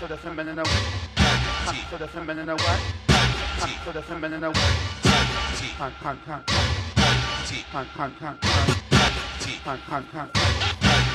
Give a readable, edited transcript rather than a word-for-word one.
to the feminine what? Cunt to the feminine what? Cunt to the feminine what? Cunt, cunt, cunt, cunt, cunt, cunt, cunt, cunt, cunt, cunt, cunt.